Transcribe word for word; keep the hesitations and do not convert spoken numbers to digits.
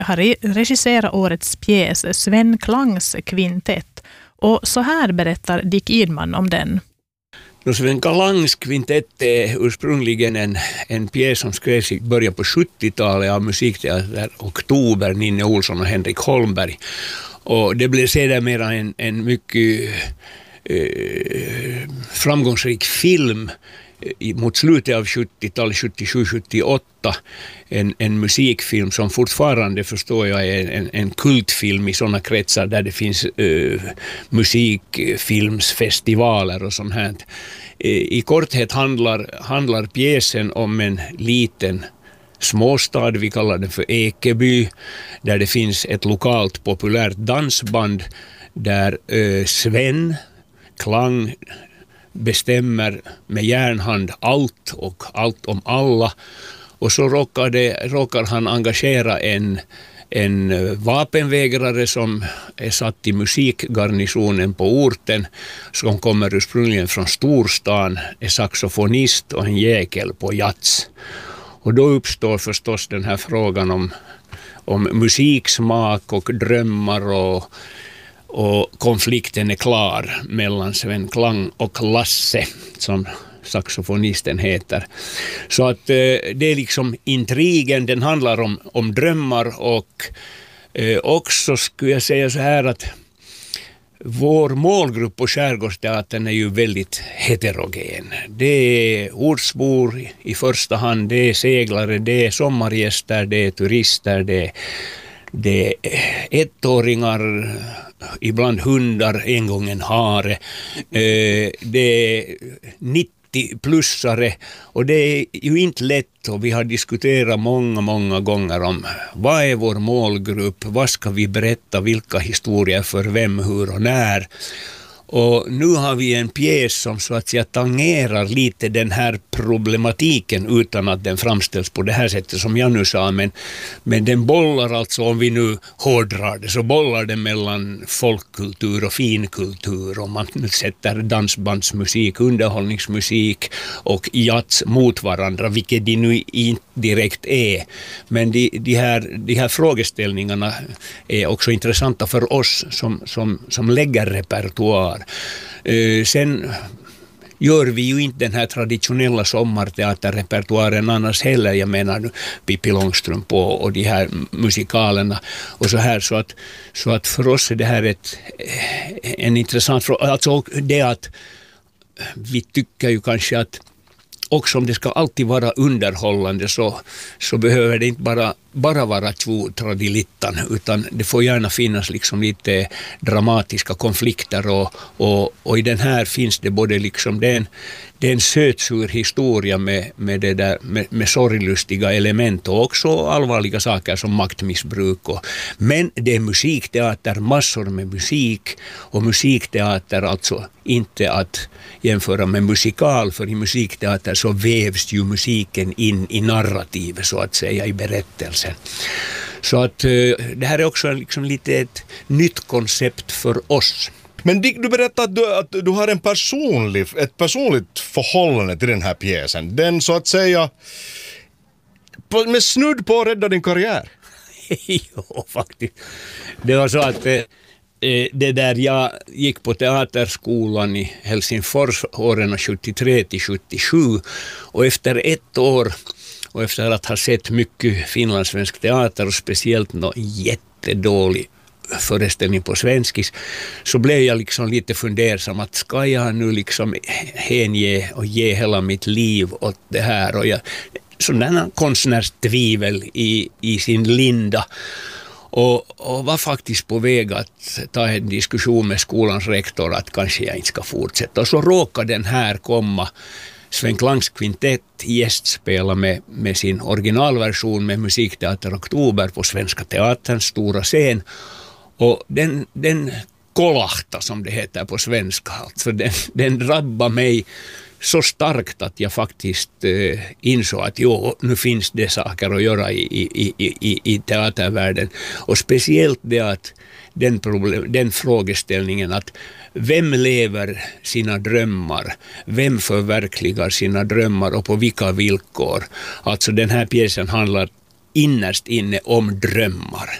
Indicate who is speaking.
Speaker 1: har re- regisserat årets pjäs Sven Klangs kvintett. Och så här berättar Dick Idman om den.
Speaker 2: Sven Klangs kvintett är ursprungligen en, en pjäs som skrevs i början på sjuttiotalet av musikteater Oktober, Ninne Olsson och Henrik Holmberg. Och det blev sedermera en, en mycket eh, framgångsrik film mot slutet av sjuttiotalet, sjuttiosju sjuttionioåtta, en, en musikfilm som fortfarande, förstår jag, är en, en kultfilm i sådana kretsar där det finns uh, musikfilmsfestivaler och sånt här. Uh, I korthet handlar, handlar pjäsen om en liten småstad, vi kallar den för Ekeby, där det finns ett lokalt populärt dansband där uh, Sven Klang bestämmer med järnhand allt och allt om alla, och så råkar, det, råkar han engagera en, en vapenvägrare som är satt i musikgarnisonen på orten, som kommer ursprungligen från storstan, är saxofonist och en jäkel på jazz. Och då uppstår förstås den här frågan om, om musiksmak och drömmar, och Och konflikten är klar mellan Sven Klang och Lasse, som saxofonisten heter. Så att eh, det är liksom intrigen, den handlar om, om drömmar, och eh, också skulle jag säga så här att vår målgrupp på Skärgårdsteatern är ju väldigt heterogen. Det är ortsbor i första hand, det är seglare, det är sommargäster, det är turister, det är, det är ettåringar, ibland hundar, en gång en hare. Eh, det är nittio-plussare, och det är ju inte lätt, och vi har diskuterat många, många gånger om vad är vår målgrupp, vad ska vi berätta, vilka historier för vem, hur och när. Och nu har vi en pjäs som så att säga tangerar lite den här problematiken utan att den framställs på det här sättet som jag nu sa. Men, men den bollar alltså, om vi nu hårdrar det, så bollar den mellan folkkultur och finkultur. Om man nu sätter dansbandsmusik, underhållningsmusik och jazz mot varandra, vilket de nu inte direkt är. Men de, de, här, de här frågeställningarna är också intressanta för oss som, som, som lägger repertoar. Uh, sen gör vi ju inte den här traditionella sommarteaterrepertoaren annars heller. Jag menar nu Pippi Långstrump och, och de här musikalerna och så här. Så att, så att för oss är det här ett, en intressant fråga. Alltså det att vi tycker ju kanske att också om det ska alltid vara underhållande, så, så behöver det inte bara, bara vara två tradilittan, utan det får gärna finnas liksom lite dramatiska konflikter, och, och, och i den här finns det både liksom den, det är en sötsur historia med, med, det där, med, med sorglustiga element och också allvarliga saker som maktmissbruk. Och, men det är musikteater, massor med musik, och musikteater alltså inte att jämföra med musikal, för i musikteater så vävs ju musiken in i narrativet så att säga, i berättelsen. Så att det här är också liksom lite ett nytt koncept för oss.
Speaker 3: Men Dick, du berättade att du, att du har en personlig, ett personligt förhållande till den här pjäsen. Den så att säga på, med snudd på att rädda din karriär.
Speaker 2: Jo, faktiskt. Det var så att eh, det där jag gick på teaterskolan i Helsingfors åren sjuttiotre till sjuttiosju, och efter ett år och efter att ha sett mycket finlandssvensk teater och speciellt något jättedålig föreställning på svenskis, så blev jag liksom lite fundersam att ska jag nu liksom hänge och ge hela mitt liv åt det här, och jag sådana konstnärstvivel i, i sin linda, och, och var faktiskt på väg att ta en diskussion med skolans rektor att kanske jag inte ska fortsätta, och så råkade den här komma. Sven Klangs kvintett gästspela med, med sin originalversion med Musikteater Oktober på Svenska Teaterns stora scen. Och den, den kolahta, som det heter på svenska, alltså den, den drabbar mig så starkt att jag faktiskt eh, insåg att jo, nu finns det saker att göra i, i, i, i, i teatervärlden. Och speciellt det att den, problem, den frågeställningen att vem lever sina drömmar, vem förverkligar sina drömmar och på vilka villkor. Alltså den här pjäsen handlar innerst inne om drömmar.